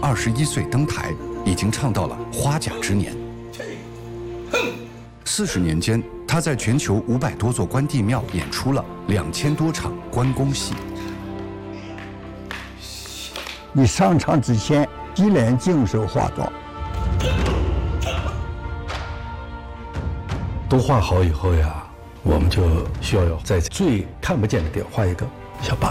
21岁登台，已经唱到了花甲之年。40年间，他在全球500多座关帝庙演出了2000多场关公戏。 你上场之前洗脸净手化妆， 都画好以后呀，我们就需要在最看不见的地方画一个小疤。